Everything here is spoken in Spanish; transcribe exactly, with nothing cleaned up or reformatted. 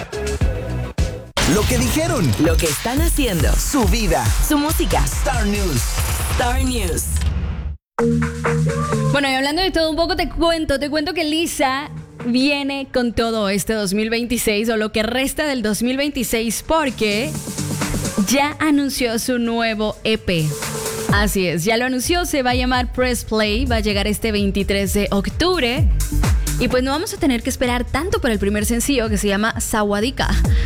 Lo que dijeron, Lo que están haciendo. su vida. Su música. Star News. Star News. Bueno, y hablando de todo un poco, te cuento, te cuento que Lisa viene con todo este dos mil veintiséis o lo que resta del dos mil veintiséis porque ya anunció su nuevo E P. Así es, ya lo anunció, se va a llamar Press Play, va a llegar este veintitrés de octubre y pues no vamos a tener que esperar tanto por el primer sencillo que se llama Sawadika.